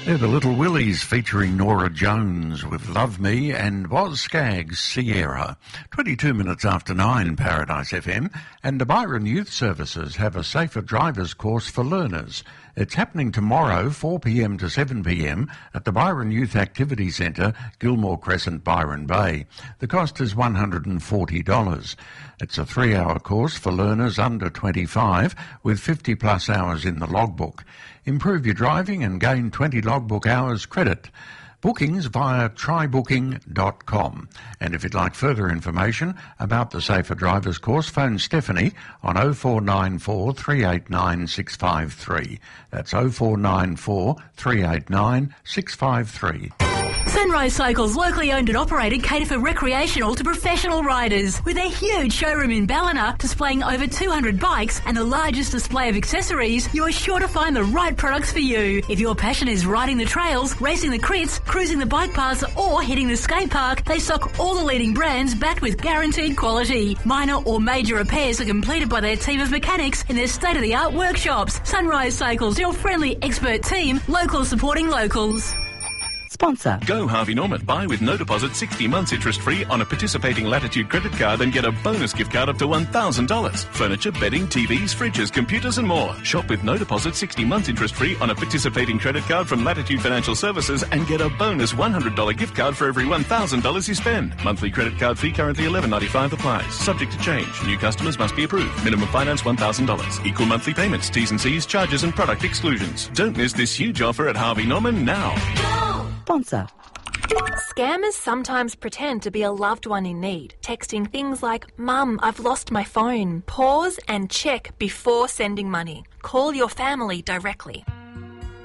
They're the Little Willies featuring Nora Jones with Love Me and Woz Skaggs' Sierra. 22 minutes after 9, Paradise FM, and the Byron Youth Services have a safer drivers course for learners. It's happening tomorrow, 4pm to 7pm, at the Byron Youth Activity Centre, Gilmore Crescent, Byron Bay. The cost is $140. It's a 3-hour course for learners under 25 with 50 plus hours in the logbook. Improve your driving and gain 20 logbook hours credit. Bookings via trybooking.com. And if you'd like further information about the Safer Drivers course, phone Stephanie on 0494 389 653. That's 0494 389 653. Sunrise Cycles, locally owned and operated, cater for recreational to professional riders. With their huge showroom in Ballina, displaying over 200 bikes and the largest display of accessories, you're sure to find the right products for you. If your passion is riding the trails, racing the crits, cruising the bike paths or hitting the skate park, they stock all the leading brands backed with guaranteed quality. Minor or major repairs are completed by their team of mechanics in their state-of-the-art workshops. Sunrise Cycles, your friendly expert team, locals supporting locals. Sponsor. Go Harvey Norman. Buy with no deposit 60 months interest-free on a participating Latitude credit card and get a bonus gift card up to $1,000. Furniture, bedding, TVs, fridges, computers and more. Shop with no deposit 60 months interest-free on a participating credit card from Latitude Financial Services and get a bonus $100 gift card for every $1,000 you spend. Monthly credit card fee currently $11.95 applies. Subject to change. New customers must be approved. Minimum finance $1,000. Equal monthly payments. T's and C's, charges and product exclusions. Don't miss this huge offer at Harvey Norman now. Sponsor. Scammers sometimes pretend to be a loved one in need, texting things like, "Mum, I've lost my phone." Pause and check before sending money. Call your family directly.